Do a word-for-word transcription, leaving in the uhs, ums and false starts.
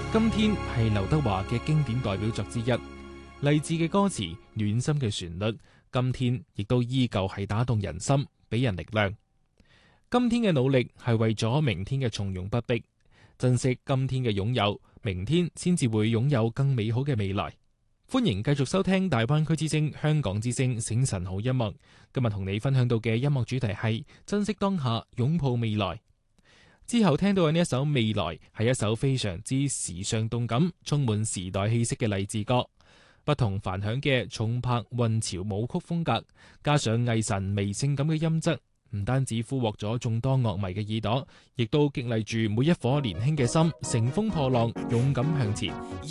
今天係劉德華嘅經典代表作之一，勵志嘅歌詞，暖心嘅旋律，今天亦都依舊係打動人心，俾人力量。今天嘅努力係為咗明天嘅從容不迫，珍惜今天嘅擁有，明天先至會擁有更美好嘅未來。歡迎繼續收聽大灣區之聲、香港之聲醒晨好音樂。今日同你分享到嘅音樂主題係珍惜當下，擁抱未來。之後聽到嘅呢一首《未來》係一首非常之時尚動感、充滿時代氣息嘅勵志歌。不同凡響嘅重拍混潮舞曲風格，加上藝神微性感嘅音質，唔單止俘獲咗眾多樂迷嘅耳朵，亦都激勵住每一顆年輕嘅心，乘風破浪，勇敢向前。